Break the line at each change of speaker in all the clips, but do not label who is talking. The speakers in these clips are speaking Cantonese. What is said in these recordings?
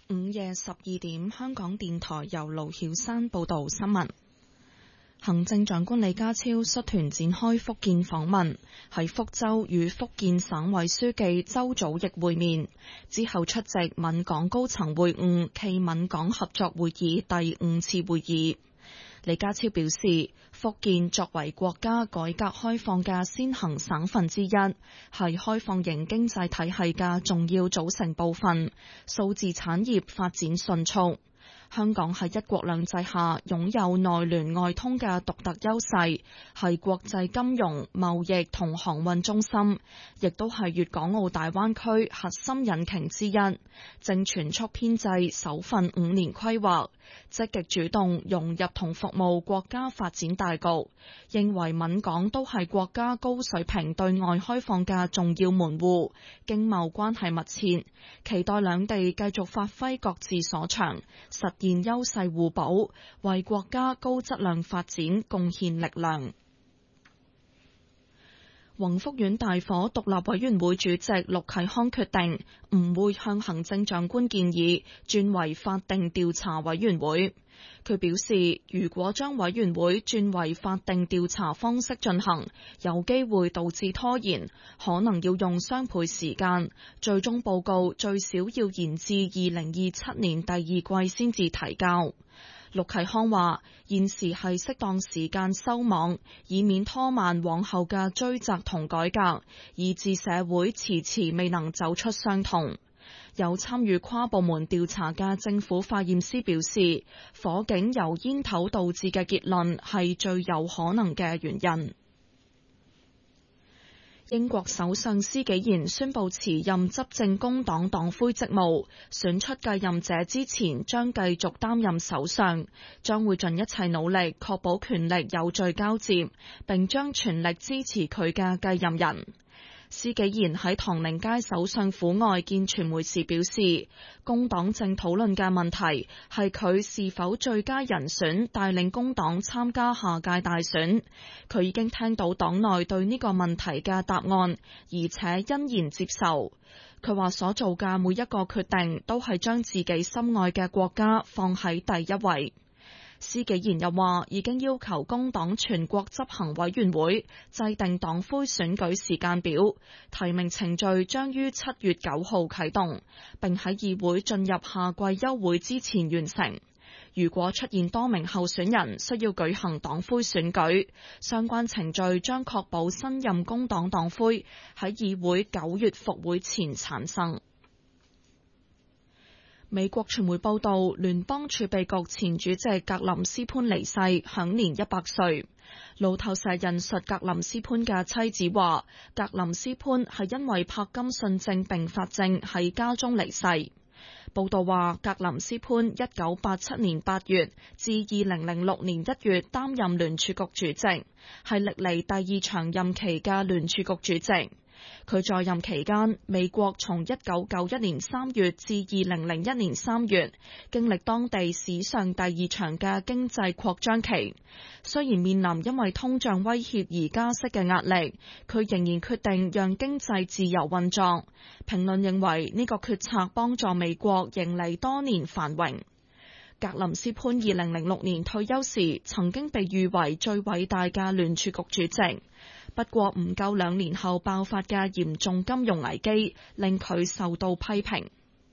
午夜12點，香港電台由盧曉山報道新聞。行政長官李家超率團展開福建訪問，喺福州與福建省委書記周祖逸會面，之後出席閩港高層會晤暨閩港合作會議第5次會議。李家超表示，福建作為國家改革開放嘅先行省份之一，係開放型經濟體系嘅重要組成部分，數字產業發展迅速。香港喺一國兩制下擁有內聯外通嘅獨特優勢，係國際金融、貿易同航運中心，亦都係粵港澳大灣區核心引擎之一。正全速編製首份5年規劃，積極主動融入同服務國家發展大局，認為閩港都係國家高水平對外開放嘅重要門戶，經貿關係密切，期待兩地繼續發揮各自所長，實現優勢互補，為國家高質量發展貢獻力量。宏福苑大火獨立委員會主席陸啟康決定唔會向行政長官建議轉為法定調查委員會。佢表示，如果將委員會轉為法定調查方式進行，有機會導致拖延，可能要用雙倍時間，最終報告最少要延至2027年第二季先至提交。陸啟康話：現時係適當時間收網，以免拖慢往後嘅追責同改革，以致社會遲遲未能走出傷痛。有參與跨部門調查嘅政府化驗師表示，火警由煙頭導致嘅結論係最有可能嘅原因。英國首相施紀賢宣布辭任執政工黨黨魁職務，選出繼任者之前將繼續擔任首相，將會盡一切努力確保權力有序交接，並將全力支持佢嘅繼任人。施紀賢喺唐寧街首相府外見傳媒時表示，工黨正討論嘅問題係佢是否最佳人選帶領工黨參加下屆大選。佢已經聽到黨內對呢個問題嘅答案，而且欣然接受。佢話所做嘅每一個決定都係將自己心愛嘅國家放喺第一位。施紀賢又話，已經要求工黨全國執行委員會制定黨魁選舉時間表，提名程序將於7月9號啟動，並喺議會進入夏季休會之前完成。如果出現多名候選人需要舉行黨魁選舉，相關程序將確保新任工黨黨魁喺議會9月復會前產生。美國傳媒報道，聯邦儲備局前主席格林斯潘離世，享年100歲。路透社引述格林斯潘嘅妻子話，格林斯潘係因為柏金遜症併發症喺家中離世。報道話，格林斯潘1987年8月至2006年1月擔任聯儲局主席，係歷嚟第2長任期嘅聯儲局主席。佢在任期間，美國從1991年3月至2001年3月，經歷當地史上第2長嘅經濟擴張期。雖然面臨因為通脹威脅而加息嘅壓力，佢仍然決定讓經濟自由運作。評論認為呢個決策幫助美國迎嚟多年繁榮。格林斯潘2006年退休時，曾經被譽為最偉大嘅聯儲局主席。不過唔夠2年後爆發嘅嚴重金融危機，令佢受到批評。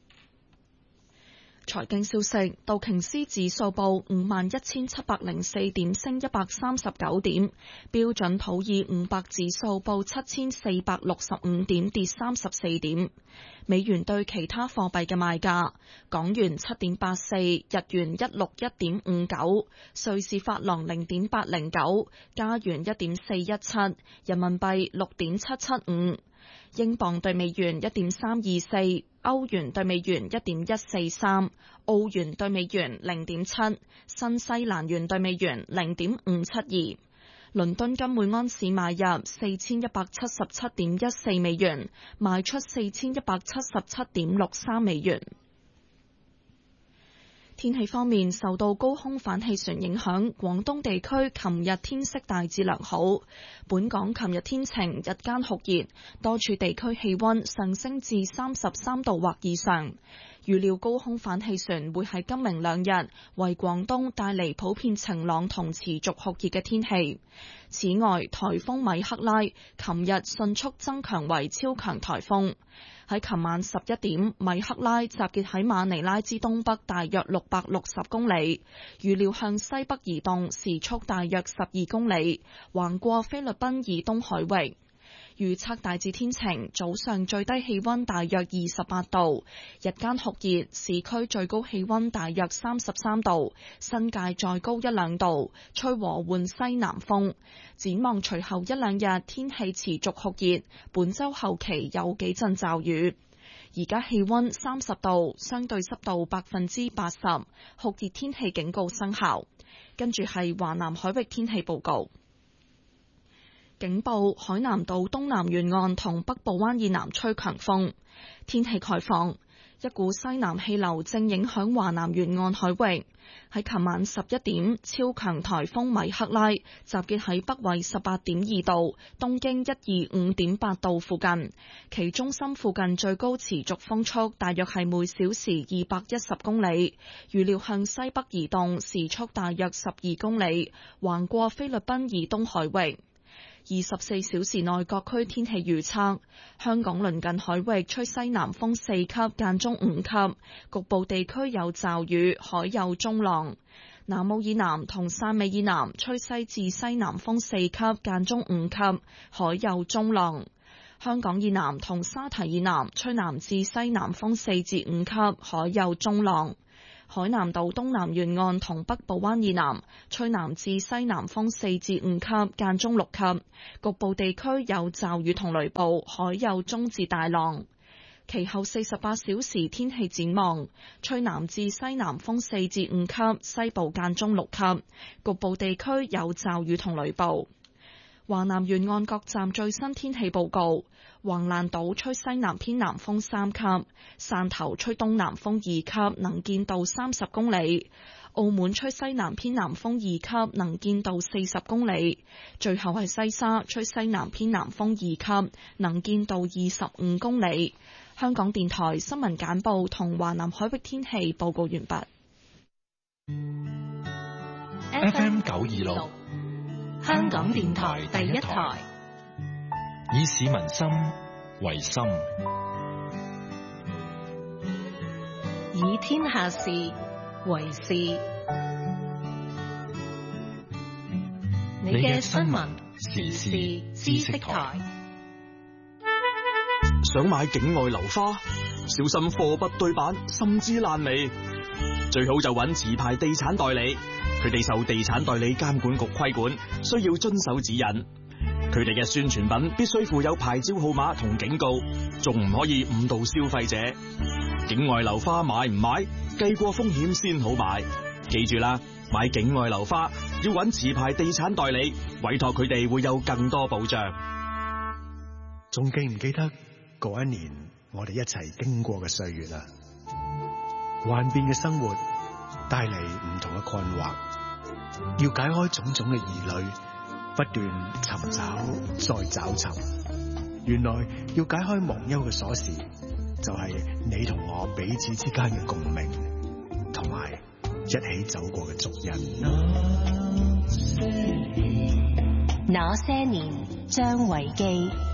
財經消息，道瓊斯指數報51,704點，升139點；標準普爾500指數報7,465點，跌34點。美元對其他貨幣嘅賣價：港元7.84，日元161.59，瑞士法郎0.809，加元1.417，人民幣6.775。英鎊對美元1.324，歐元對美元1.143，澳元對美元0.7，新西蘭元對美元0.572。倫敦金每安士買入4177.14美元，賣出4177.63美元。 天氣方面，受到高空反氣旋影響，廣東地區琴日天色大致良好。本港琴日天晴，日間酷熱，多處地區氣溫上升至33度或以上。預料高空反氣旋會喺今明兩日為廣東帶嚟普遍晴朗同持續酷熱嘅天氣。此外，颱風米克拉琴日迅速增強為超強颱風。喺琴晚11點，米克拉集結喺馬尼拉之東北大約660公里，預料向西北移動，時速大約12公里，橫過菲律賓以東海域。預測大致天晴，早上最低氣溫大約28度，日間酷熱，市區最高氣溫大約33度，新界再高1-2度，吹和緩西南風。展望隨後1-2日天氣持續酷熱，本週後期有幾陣驟雨。而家氣溫30度，相對濕度80%，酷熱天氣警告生效。跟住係華南海域天氣報告。警報：海南島東南沿岸同北部灣以南吹強風。天氣概況：一股西南氣流正影響華南沿岸海域。喺琴晚11點，超強颱風米克拉集結喺北緯18.2度、東經125.8度附近，其中心附近最高持續風速大約係每小時210公里，預料向西北移動，時速大約12公里，橫過菲律賓以東海域。24小時內各區天氣預測：香港鄰近海域吹西南風4級，間中5級，局部地區有驟雨，海有中浪。南澳以南同汕尾以南吹西至西南風4級，間中5級，海有中浪。香港以南同沙堤以南吹南至西南風4至5級，海有中浪。海南島東南沿岸同北部灣以南吹南至西南風4至5級，間中6級，局部地區有驟雨同雷暴，海有中至大浪。其後48小時天氣展望：吹南至西南風4至5級，西部間中6級，局部地區有驟雨同雷暴。華南沿岸各站最新天氣報告：橫瀾島吹西南偏南風3級，汕頭吹東南風2級，能見度30公里；澳門吹西南偏南風2級，能見度40公里。最後係西沙吹西南偏南風2級，能見度25公里。香港電台新聞簡報同華南海域天氣報告完畢。
FM 926香港電台第一台，以市民心為心，
以天下事為事。你嘅新聞時事知識台。
想買境外樓花，小心貨不對版，甚至爛尾。最好就揾持牌地產代理，佢哋受地產代理監管局規管，需要遵守指引。佢哋嘅宣傳品必須附有牌照號碼同警告，仲唔可以誤導消費者。境外樓花買唔買，計過風險先好買。記住啦，買境外樓花要揾持牌地產代理，委託佢哋會有更多保障。
仲記唔記得嗰一年我哋一齊經過嘅歲月啊？幻變嘅生活帶嚟唔同嘅困惑，要解開種種嘅疑慮，不斷尋找再找尋。原來要解開忘憂嘅鎖匙，就係你同我彼此之間嘅共鳴，同埋一起走過嘅足印。
那些年，張維基。